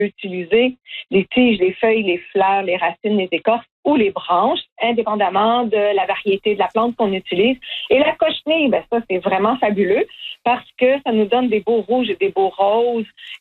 utiliser les tiges, les feuilles, les fleurs, les racines, les écorces ou les branches, indépendamment de la variété de la plante qu'on utilise. Et la cochenille, ça, c'est vraiment fabuleux parce que ça nous donne des beaux rouges et des beaux roses.